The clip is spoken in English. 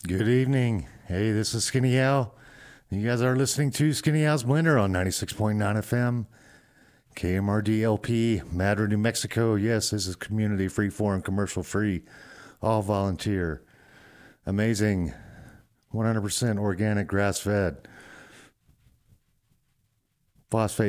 Good evening. Hey, this is Skinny Al. You guys are listening to Skinny Al's Blender on 96.9 FM, KMRD LP, Madrid, New Mexico. Yes, this is community free form, commercial free, all volunteer. Amazing, 100% organic, grass fed, phosphate